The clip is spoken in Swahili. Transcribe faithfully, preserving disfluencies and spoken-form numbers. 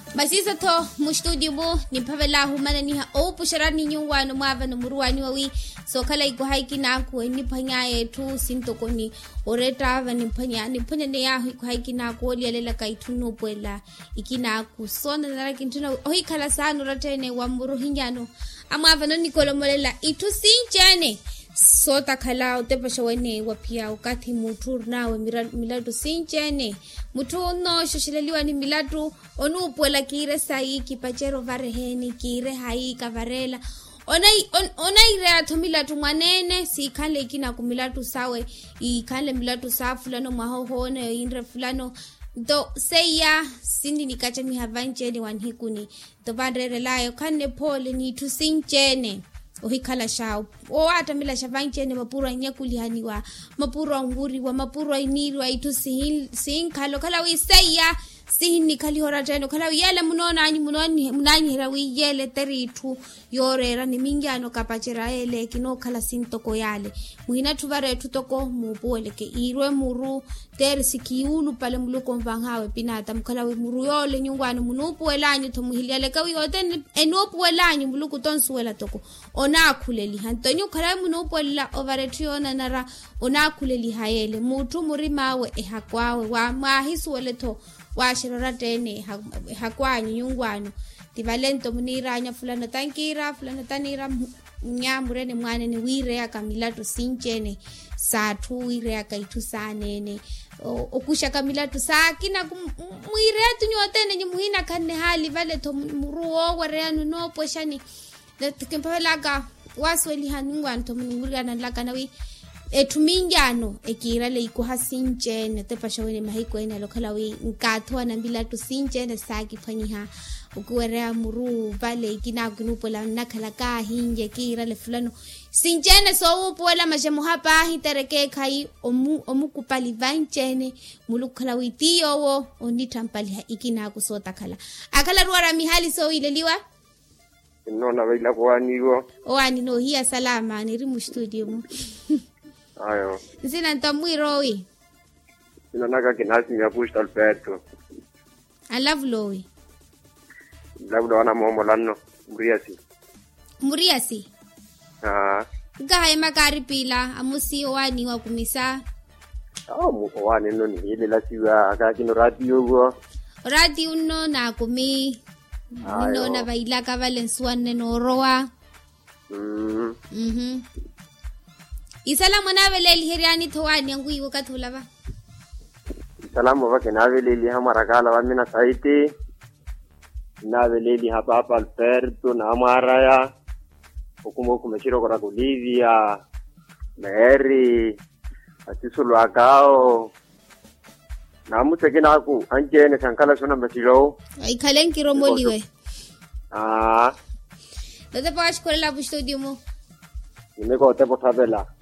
Masisa to mu studio mo ni pavela humana ni ha o pushara ni nyungwa no mava no muruani wawi so kala iko haiki na ku ni phanya yetu sinto koni oreta va ni phanya ni phanya ne ya iko haiki na ku lialela kai thuno puela ikina ku sona na kintuna oi kala sanu ratene wa muru hinyano amava no nikolomolela itu sinjane sota khala utepa shawene wapia ukati mutur nawe milatu sinjane mutu no shoshileliwa ni milatu onu puela kire sai kipachero vareheni kire hai kavarela onai on, onai rea to milatu mwanene si kale kina kumilatu sawe I kale milatu sa fulano mahohone indre fulano do seya sindi nikacha mi havanjeni wanhikuni do vandere layo kane pole ni tu sinjene ohikala shao o atamila shavanchene mapura nyakulihaniwa mapura nguriwa mapura inirwa itu sin sin kalo kala wi seya sin kali hora teno kala yele munona ani munoni munani hera wi yele teritu yorera ni mingyano kapachera ele kino kala sintoko yale muhina tuvare tutoko mupole ke irwe muru ter sikiulu pale muluko mvangawe pinata mkala wi muru yole nyungwano munupu elanyu to muhiliale kawi oten enopu elanyu muluko tonsuela toko ona kuleli hantonyu kala munupu la overetiona nara ona kuleli hayele mutu murimawe ehakwawe wa mahisu wele to wa shirora tene hakwanyu nyungwano tivalento muniranya fulano tankira fulano tanira nyamurene mwane ni wire akamilatu sinjene satu wire akaitu sanene okusha kamilatu sakina mwire tunyotene ni muhina kanne hali vale to muruo wareanu no poshani lekempelaga wasweli hanungwan to munurana lakana wi etumingyano ekirale ikuha sinjene tepashawene mahiko ena lokala wi nkathwa nambila tu sinjene saki phanyiha ukuwerea muru vale ikina kunupola nakhala ka hinje kirale fulano sinjene so upola majemu hapa hitereke kai omu omukupali vanchene mulukhala witiyo wo onitampali ikina kusota khala akala ruara mihali so ileliwa nona baila kwanigo oani no hiya salama ni rimu studio mu ayo sina ntamwirowi sina naga kinasi ya pushta alberto I love lowi labda wana momo lanno muriasi muriasi ah gahe makari pila amusi wani wa kumisa oh mu wani no ni ile la siwa akakino radio go radio no na kumi no na baila ka valensuane no roa mm mhm isalamu na veleli heriani thwani yangu iko kathula ba salamu ba na veleli hamara kala ba mina saiti na veleli hapa hapa alberto na amaraya hukumo kumeshiro kwa kulivia meri atisulu akao na mutekina ku anjene sankala sona mesilo ai kalen kiromoliwe ah dada pash kola bu studio mo nimeko te potavela